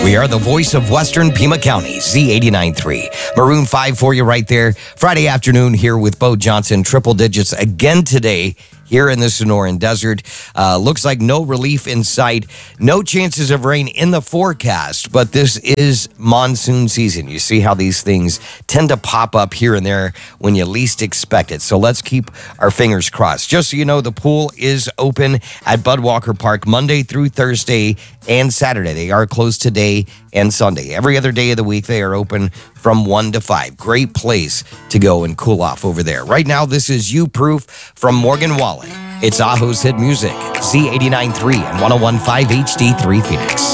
We are the voice of Western Pima County, Z89.3. Maroon 5 for you right there. Friday afternoon here with Bo Johnson. Triple digits again today here in the Sonoran Desert. Looks like no relief in sight. No chances of rain in the forecast, but this is monsoon season. You see how these things tend to pop up here and there when you least expect it. So let's keep our fingers crossed. Just so you know, the pool is open at Bud Walker Park Monday through Thursday and Saturday. They are closed today and Sunday. Every other day of the week, they are open from 1 to 5. Great place to go and cool off over there. Right now, this is You Proof from Morgan Wallen. It's Aho's Hit Music, Z89.3 and 101.5 HD3 Phoenix.